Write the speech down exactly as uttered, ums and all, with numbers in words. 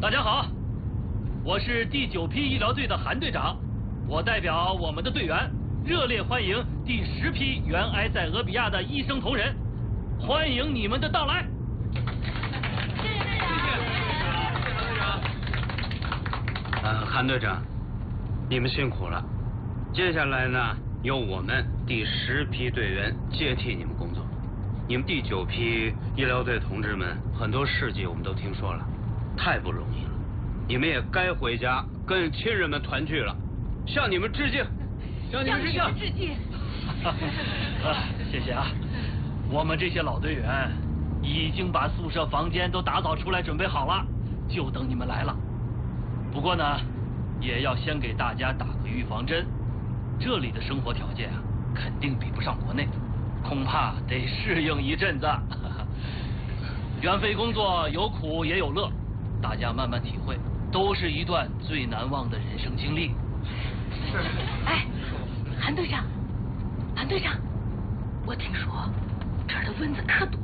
大家好，我是第九批医疗队的韩队长，我代表我们的队员热烈欢迎第十批原埃塞俄比亚的医生同仁，欢迎你们的到来。 谢谢队长。 呃，韩队长，你们辛苦了。接下来呢，由我们第十批队员接替你们工作。你们第九批医疗队同志们，很多事迹我们都听说了，太不容易了。你们也该回家跟亲人们团聚了，向你们致敬， 向你们致敬。致敬。 啊，谢谢啊！我们这些老队员已经把宿舍房间都打扫出来，准备好了，就等你们来了。不过呢，也要先给大家打个预防针，这里的生活条件啊，肯定比不上国内，恐怕得适应一阵子。援非工作有苦也有乐，大家慢慢体会，都是一段最难忘的人生经历。 是。哎，韩队长，韩队长，我听说这儿的蚊子可多